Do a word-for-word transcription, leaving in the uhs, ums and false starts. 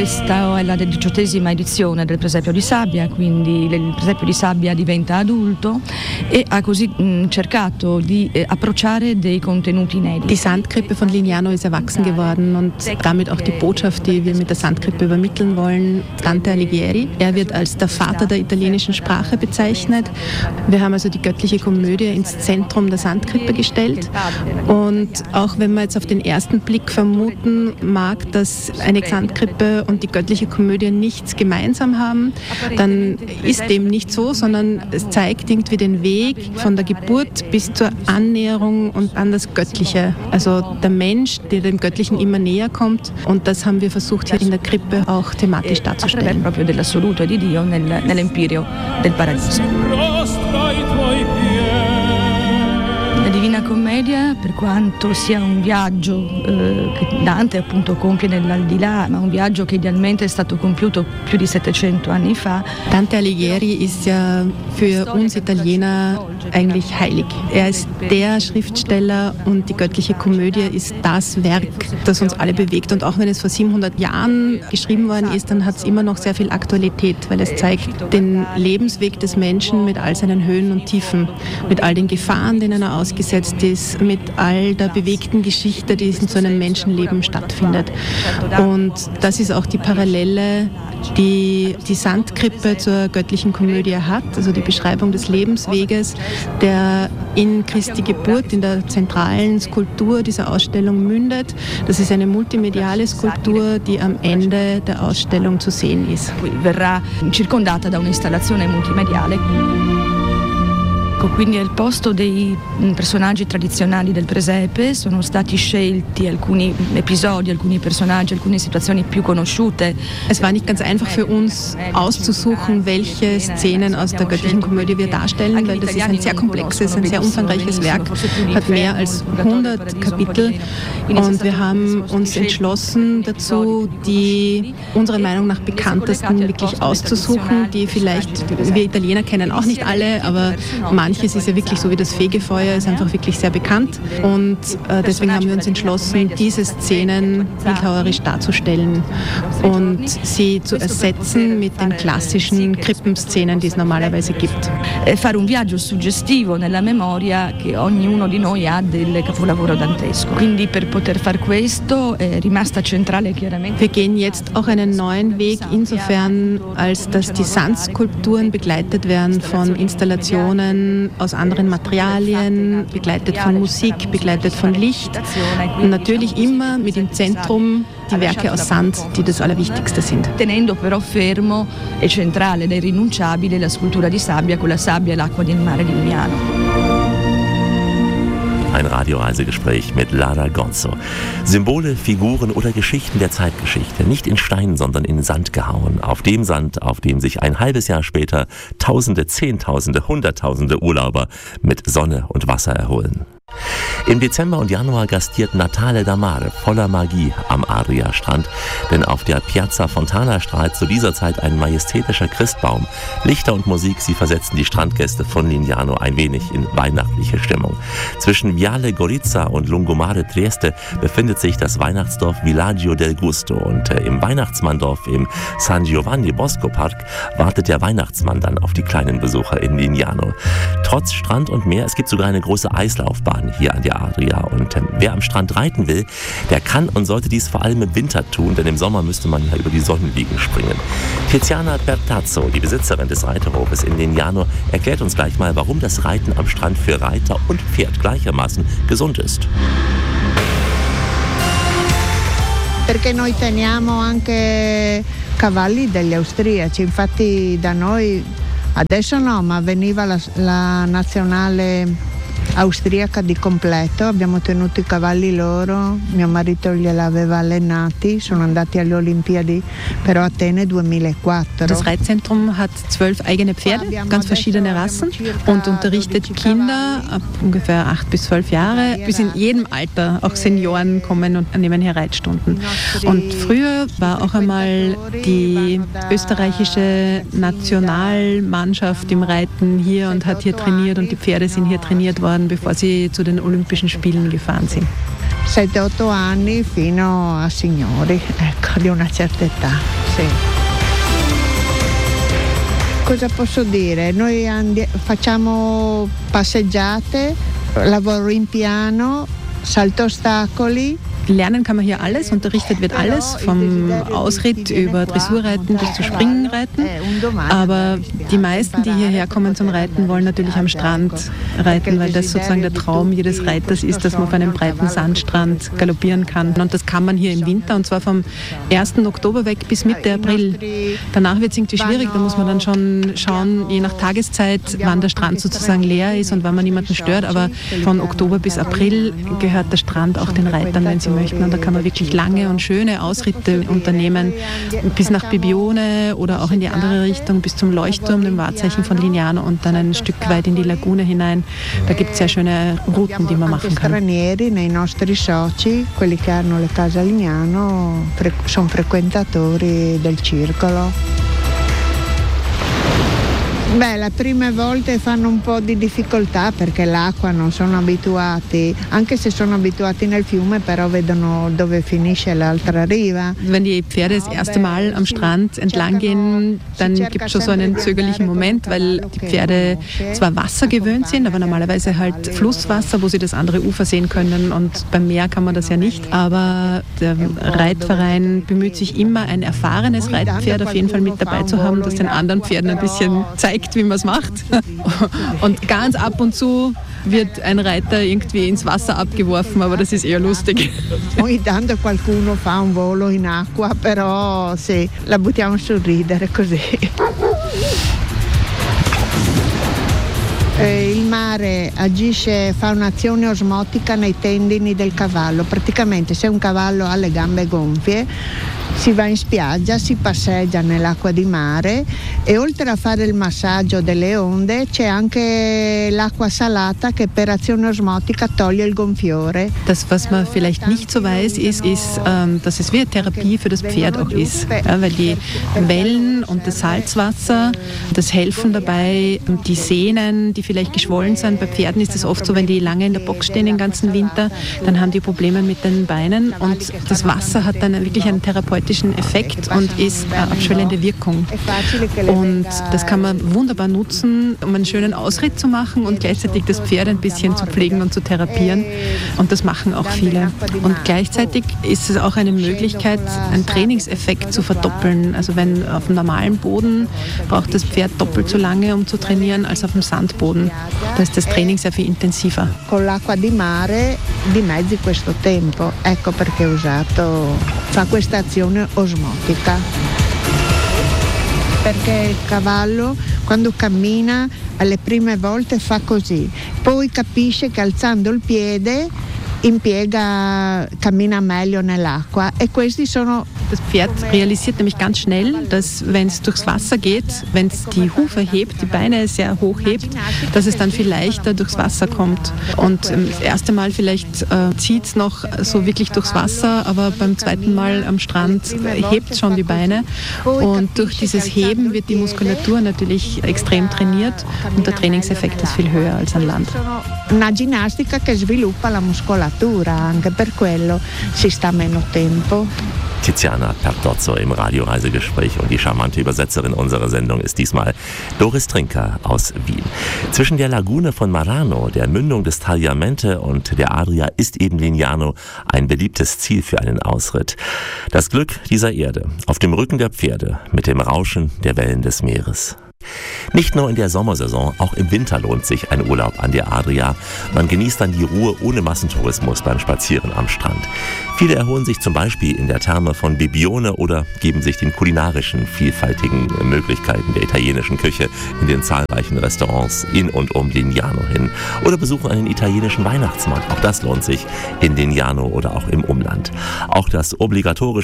Questa è la diciottesima edizione del Presepio di Sabbia, quindi il Presepio di Sabbia diventa adulto e ha così mh, cercato di eh, approcciare dei contenuti inediti. Die Sandkrippe von Lignano ist erwachsen geworden und damit auch die Botschaft, die wir mit der Sandkrippe übermitteln wollen, Dante Alighieri. Er wird als der Vater der italienischen Sprache bezeichnet. Wir haben also die göttliche Komödie ins Zentrum der Sandkrippe gestellt und auch wenn man jetzt auf den ersten Blick vermuten mag, dass eine Sandkrippe und die göttliche Komödie nichts gemeinsam haben, dann ist dem nicht so, sondern es zeigt irgendwie den Weg von der Geburt bis zur Annäherung und an das Göttliche. Also der Mensch, der dem Göttlichen immer näher kommt, und das haben wir versucht hier in der Krippe auch thematisch darzustellen. Proprio dell'assoluto di Dio nel, nell'empirio del paradiso. La Divina Commedia, per quanto sia un viaggio eh, che Dante appunto compie nell'aldilà, ma un viaggio che idealmente è stato compiuto più di settecento anni fa. Dante Alighieri ist ja für uns Italiener eigentlich heilig. Er ist der Schriftsteller und die göttliche Komödie ist das Werk, das uns alle bewegt. Und auch wenn es vor siebenhundert Jahren geschrieben worden ist, dann hat es immer noch sehr viel Aktualität, weil es zeigt den Lebensweg des Menschen mit all seinen Höhen und Tiefen, mit all den Gefahren, denen er ausgesetzt ist, mit all der bewegten Geschichte, die in so einem Menschenleben stattfindet. Und das ist auch die Parallele, die die Sandkrippe zur göttlichen Komödie hat, also die Beschreibung des Lebensweges, der in Christi Geburt, in der zentralen Skulptur dieser Ausstellung mündet. Das ist eine multimediale Skulptur, die am Ende der Ausstellung zu sehen ist. Verrà circondata da un'installazione multimediale. Quindi al posto dei personaggi tradizionali del presepe sono stati scelti alcuni episodi, alcuni personaggi, alcune situazioni più conosciute. Es war nicht ganz einfach für uns auszusuchen, welche Szenen aus der göttlichen Komödie wir darstellen, weil das ist ein sehr komplexes, ein sehr umfangreiches Werk, hat mehr als hundert Kapitel und wir haben uns entschlossen dazu, die unserer Meinung nach bekanntesten wirklich auszusuchen, die vielleicht, wir Italiener kennen auch nicht alle, aber manche Manches ist ja wirklich so wie das Fegefeuer, ist einfach wirklich sehr bekannt und äh, deswegen haben wir uns entschlossen, diese Szenen bildhauerisch darzustellen und sie zu ersetzen mit den klassischen Krippenszenen, die es normalerweise gibt. Fare un viaggio suggestivo nella memoria che ognuno di noi ha del capolavoro dantesco. Quindi per poter far questo è rimasta centrale chiaramente. Wir gehen jetzt auch einen neuen Weg insofern, als dass die Sandskulpturen begleitet werden von Installationen aus anderen Materialien, begleitet von Musik, begleitet von Licht und natürlich immer mit im Zentrum die Werke aus Sand, die das Allerwichtigste sind. Tenendo però fermo e centrale ed irrinunciabile la scultura di sabbia con la sabbia e l'acqua del mare di Lignano. Ein Radioreisegespräch mit Lara Gonzo. Symbole, Figuren oder Geschichten der Zeitgeschichte, nicht in Stein, sondern in Sand gehauen. Auf dem Sand, auf dem sich ein halbes Jahr später Tausende, Zehntausende, Hunderttausende Urlauber mit Sonne und Wasser erholen. Im Dezember und Januar gastiert Natale da Mare voller Magie am Adria-Strand, denn auf der Piazza Fontana strahlt zu dieser Zeit ein majestätischer Christbaum. Lichter und Musik, sie versetzen die Strandgäste von Lignano ein wenig in weihnachtliche Stimmung. Zwischen Viale Gorizia und Lungomare Trieste befindet sich das Weihnachtsdorf Villaggio del Gusto und äh, im Weihnachtsmanndorf im San Giovanni Bosco Park wartet der Weihnachtsmann dann auf die kleinen Besucher in Lignano. Trotz Strand und Meer, es gibt sogar eine große Eislaufbahn hier an der Adria und ähm, wer am Strand reiten will, der kann und sollte dies vor allem im Winter tun, denn im Sommer müsste man ja über die Sonnenliegen springen. Tiziana Bertazzo, die Besitzerin des Reiterhofes in Lignano, erklärt uns gleich mal, warum das Reiten am Strand für Reiter und Pferd gleichermaßen gesund ist. Perché noi teniamo anche cavalli degli austriaci, infatti da noi adesso no, ma veniva la, la nazionale austriaca di completo, abbiamo tenuto i cavalli loro, mio marito gliel'aveva allenati, sono andati alle Olimpiadi per Atene duemilaquattro. Das Reitzentrum hat zwölf eigene Pferde, ganz verschiedene Rassen und unterrichtet Kinder ab ungefähr acht bis zwölf Jahre, bis in jedem Alter, auch Senioren kommen und nehmen hier Reitstunden. Und früher war auch einmal die österreichische Nationalmannschaft im Reiten hier und hat hier trainiert und die Pferde sind hier trainiert worden, bevor sie zu den Olympischen Spielen gefahren sind. sette otto anni fino a signori, ecco, di una certa età, sì. Cosa posso dire? Noi andi- facciamo passeggiate, lavoro in piano, salto ostacoli. Lernen kann man hier alles, unterrichtet wird alles, vom Ausritt über Dressurreiten bis zu Springreiten. Aber die meisten, die hierher kommen zum Reiten, wollen natürlich am Strand reiten, weil das sozusagen der Traum jedes Reiters ist, dass man auf einem breiten Sandstrand galoppieren kann. Und das kann man hier im Winter, und zwar vom ersten Oktober weg bis Mitte April. Danach wird es irgendwie schwierig, da muss man dann schon schauen, je nach Tageszeit, wann der Strand sozusagen leer ist und wann man niemanden stört. Aber von Oktober bis April gehört der Strand auch den Reitern, wenn sie möchten. Und da kann man wirklich lange und schöne Ausritte unternehmen, bis nach Bibione oder auch in die andere Richtung, bis zum Leuchtturm, dem Wahrzeichen von Lignano, und dann ein Stück weit in die Lagune hinein. Da gibt es sehr schöne Routen, die man machen kann. Stranieri, nei nostri soci, quelli che hanno le case a Lignano, sono frequentatori del circolo. Beh, le prime volte fanno un po' di difficoltà perché l'acqua non sono abituati, anche se sono abituati nel fiume, però vedono dove finisce l'altra riva. Wenn die Pferde das erste Mal am Strand entlang gehen, dann gibt es schon so einen zögerlichen Moment, weil die Pferde zwar Wasser gewöhnt sind, aber normalerweise halt Flusswasser, wo sie das andere Ufer sehen können, und beim Meer kann man das ja nicht. Aber der Reitverein bemüht sich immer, ein erfahrenes Reitpferd auf jeden Fall mit dabei zu haben, das den anderen Pferden ein bisschen zeigt, wie man es macht. Und ganz ab und zu wird ein Reiter irgendwie ins Wasser abgeworfen, aber das ist eher lustig. Ogni tanto qualcuno fa un volo in acqua, però sì, la buttiamo sul ridere così. Il mare agisce, fa un'azione osmotica nei tendini del cavallo. Praticamente se un cavallo ha le gambe gonfie, si va in spiaggia, si passeggia nell'acqua di mare e oltre a fare il massaggio delle onde c'è anche l'acqua salata che per azione osmotica toglie il gonfiore. Das, was man vielleicht nicht so weiß, ist, ist ähm, dass es wie eine Therapie für das Pferd auch ist. Ja, weil die Wellen und das Salzwasser, das helfen dabei, die Sehnen, die vielleicht geschwollen sind. Bei Pferden ist es oft so, wenn die lange in der Box stehen den ganzen Winter, dann haben die Probleme mit den Beinen, und das Wasser hat dann wirklich einen therapeutischen Effekt und ist eine abschwellende Wirkung. Und das kann man wunderbar nutzen, um einen schönen Ausritt zu machen und gleichzeitig das Pferd ein bisschen zu pflegen und zu therapieren. Und das machen auch viele. Und gleichzeitig ist es auch eine Möglichkeit, einen Trainingseffekt zu verdoppeln. Also wenn auf dem normalen Boden braucht das Pferd doppelt so lange, um zu trainieren, als auf dem Sandboden. Da ist das Training sehr viel intensiver. Con l'acqua di mare dimezzi questo tempo. Ecco perché ho usato, fa questa azione osmotica. Perché il cavallo quando cammina alle prime volte fa così, poi capisce che alzando il piede impiega, cammina meglio nell'acqua e questi sono. Das Pferd realisiert nämlich ganz schnell, dass wenn es durchs Wasser geht, wenn es die Hufe hebt, die Beine sehr hoch hebt, dass es dann viel leichter durchs Wasser kommt. Und ähm, das erste Mal vielleicht äh, zieht es noch so wirklich durchs Wasser, aber beim zweiten Mal am Strand hebt es schon die Beine. Und durch dieses Heben wird die Muskulatur natürlich extrem trainiert und der Trainingseffekt ist viel höher als an Land. Una ginnastica che sviluppa la muscolatura, anche per quello si sta meno tempo. Tiziana Pertozzo im Radioreisegespräch, und die charmante Übersetzerin unserer Sendung ist diesmal Doris Trinker aus Wien. Zwischen der Lagune von Marano, der Mündung des Tagliamente, und der Adria ist eben Lignano ein beliebtes Ziel für einen Ausritt. Das Glück dieser Erde, auf dem Rücken der Pferde, mit dem Rauschen der Wellen des Meeres. Nicht nur in der Sommersaison, auch im Winter lohnt sich ein Urlaub an der Adria. Man genießt dann die Ruhe ohne Massentourismus beim Spazieren am Strand. Viele erholen sich zum Beispiel in der Therme von Bibione oder geben sich den kulinarischen, vielfältigen Möglichkeiten der italienischen Küche in den zahlreichen Restaurants in und um Lignano hin. Oder besuchen einen italienischen Weihnachtsmarkt. Auch das lohnt sich in Lignano oder auch im Umland. Auch das obligatorische